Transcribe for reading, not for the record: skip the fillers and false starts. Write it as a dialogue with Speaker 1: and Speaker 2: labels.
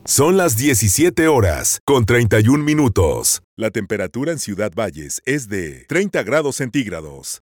Speaker 1: Son las 17 horas con 31 minutos. La temperatura en Ciudad Valles es de 30 grados centígrados.